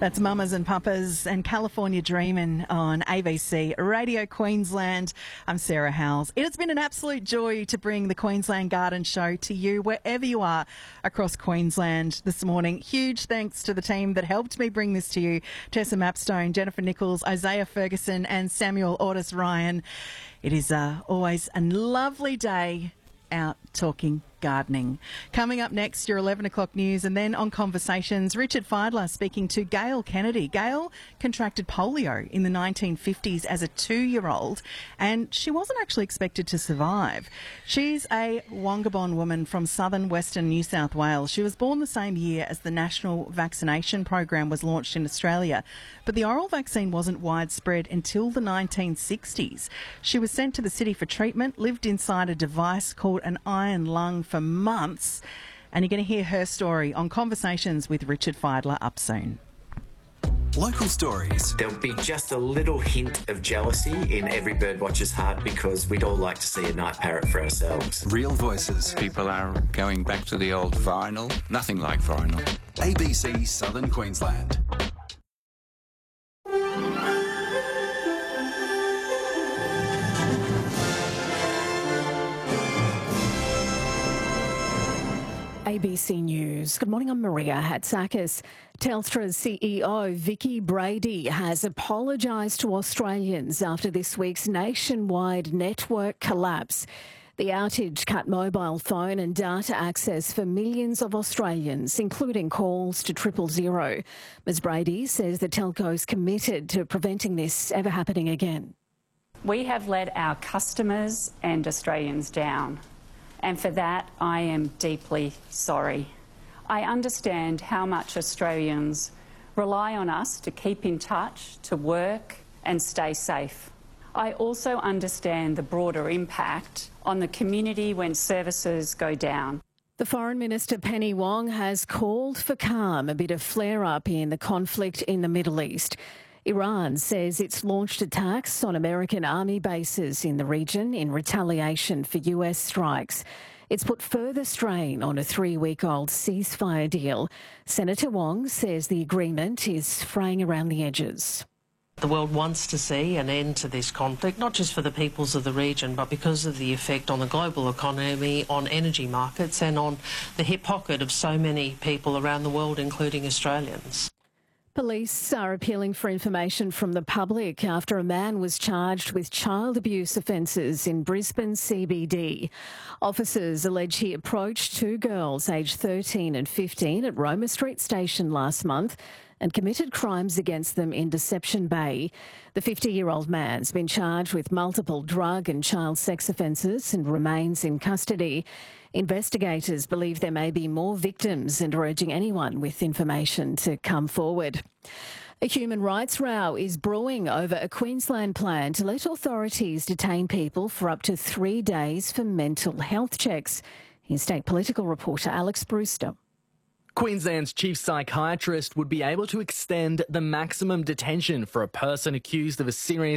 That's Mamas and Papas and California Dreamin' on ABC Radio Queensland. I'm Sarah Howells. It has been an absolute joy to bring the Queensland Garden Show to you wherever you are across Queensland this morning. Huge thanks to the team that helped me bring this to you. Tessa Mapstone, Jennifer Nichols, Isaiah Ferguson and Samuel Ortis Ryan. It is always a lovely day out talking gardening. Coming up next, your 11 o'clock news, and then on Conversations, Richard Fidler speaking to Gail Kennedy. Gail contracted polio in the 1950s as a 2-year-old, and she wasn't actually expected to survive. She's a Wongabon woman from southern western New South Wales. She was born the same year as the national vaccination program was launched in Australia, but the oral vaccine wasn't widespread until the 1960s. She was sent to the city for treatment, lived inside a device called an iron lung for months, and you're going to hear her story on Conversations with Richard Fidler up soon. Local stories. There'll be just a little hint of jealousy in every birdwatcher's heart because we'd all like to see a night parrot for ourselves. Real voices. People are going back to the old vinyl. Nothing like vinyl. ABC Southern Queensland. ABC News. Good morning, I'm Maria Hatzakis. Telstra's CEO Vicki Brady has apologised to Australians after this week's nationwide network collapse. The outage cut mobile phone and data access for millions of Australians, including calls to 000. Ms Brady says the telco is committed to preventing this ever happening again. We have let our customers and Australians down. And for that, I am deeply sorry. I understand how much Australians rely on us to keep in touch, to work and stay safe. I also understand the broader impact on the community when services go down. The Foreign Minister Penny Wong has called for calm amid a flare-up in the conflict in the Middle East. Iran says it's launched attacks on American army bases in the region in retaliation for US strikes. It's put further strain on a 3-week-old ceasefire deal. Senator Wong says the agreement is fraying around the edges. The world wants to see an end to this conflict, not just for the peoples of the region, but because of the effect on the global economy, on energy markets and on the hip pocket of so many people around the world, including Australians. Police are appealing for information from the public after a man was charged with child abuse offences in Brisbane CBD. Officers allege he approached 2 girls aged 13 and 15 at Roma Street Station last month and committed crimes against them in Deception Bay. The 50-year-old man's been charged with multiple drug and child sex offences and remains in custody. Investigators believe there may be more victims and are urging anyone with information to come forward. A human rights row is brewing over a Queensland plan to let authorities detain people for up to 3 days for mental health checks. Here's state political reporter Alex Brewster. Queensland's chief psychiatrist would be able to extend the maximum detention for a person accused of a serious